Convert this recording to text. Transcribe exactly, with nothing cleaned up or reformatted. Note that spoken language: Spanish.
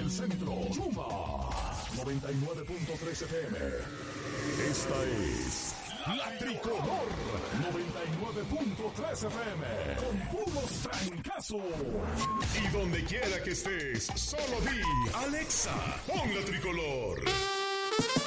del centro. Chuma. noventa y nueve punto tres F M. Esta es La Tricolor. noventa y nueve punto tres F M. Con puros trancazos. Y donde quiera que estés, solo di Alexa, pon La Tricolor.